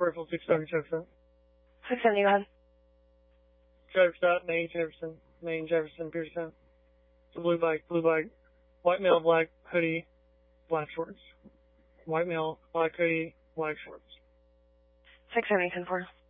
Rifle 670, check that. 670, go ahead. Driver stop, Main Jefferson, Pearson. It's a blue bike, white male, black hoodie, black shorts. White male, black hoodie, black shorts. 670, 10-4.